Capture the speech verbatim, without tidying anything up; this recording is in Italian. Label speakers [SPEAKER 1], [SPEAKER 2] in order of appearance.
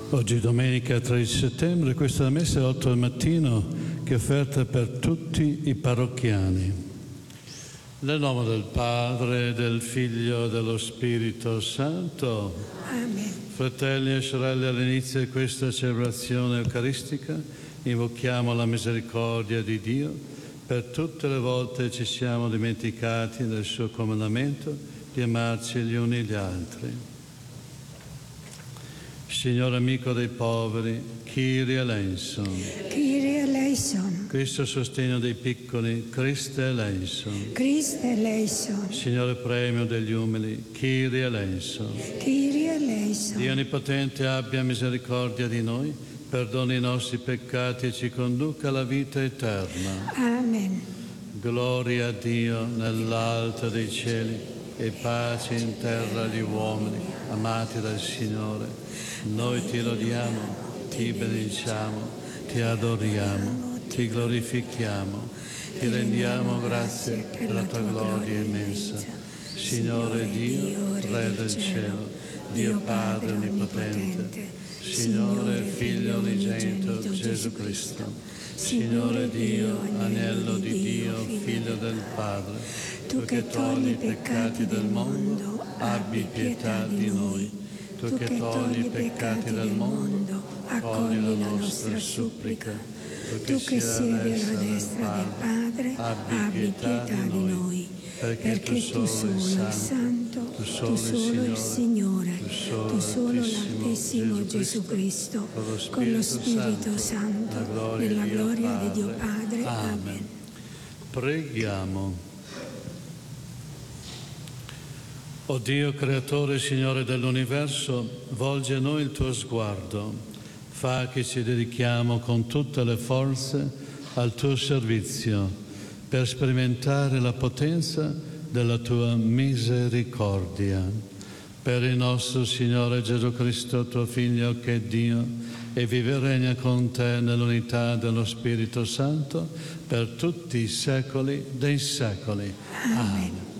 [SPEAKER 1] Oggi domenica tredici settembre, questa è la messa alle otto del mattino che è offerta per tutti i parrocchiani. Nel nome del Padre, del Figlio e dello Spirito Santo.
[SPEAKER 2] Amen.
[SPEAKER 1] Fratelli e sorelle, all'inizio di questa celebrazione eucaristica invochiamo la misericordia di Dio. Per tutte le volte ci siamo dimenticati del suo comandamento di amarci gli uni gli altri. Signore amico dei poveri, Kyrie eleison.
[SPEAKER 2] Kyrie eleison.
[SPEAKER 1] Cristo sostegno dei piccoli, Christe eleison.
[SPEAKER 2] Christe eleison.
[SPEAKER 1] Signore premio degli umili, Kyrie eleison.
[SPEAKER 2] Kyrie eleison.
[SPEAKER 1] Dio Onnipotente abbia misericordia di noi, perdoni i nostri peccati e ci conduca alla vita eterna.
[SPEAKER 2] Amen.
[SPEAKER 1] Gloria a Dio nell'alto dei cieli e pace in terra agli uomini amati dal Signore. Noi ti lodiamo, ti benediciamo, ti adoriamo, ti glorifichiamo, ti rendiamo grazie per la tua gloria immensa. Signore Dio, Re del cielo, Dio Padre Onnipotente, Signore Figlio unigenito Gesù Cristo, Signore Dio, Agnello di Dio, Figlio del Padre, tu che togli i peccati del mondo, abbi pietà di noi. Tu che togli i peccati del mondo, accogli la nostra supplica. Tu che siedi alla destra del Padre, abbi pietà di noi. Perché tu solo sei santo, tu solo il Signore, tu solo l'Altissimo Gesù Cristo, con lo Spirito Santo, nella gloria di Dio Padre. Amen. Preghiamo. O Dio, creatore e Signore dell'universo, volgi a noi il tuo sguardo, fa che ci dedichiamo con tutte le forze al tuo servizio, per sperimentare la potenza della tua misericordia. Per il nostro Signore Gesù Cristo, tuo Figlio, che è Dio, e vive e regna con te nell'unità dello Spirito Santo, per tutti i secoli dei secoli.
[SPEAKER 2] Amen.
[SPEAKER 1] Amen.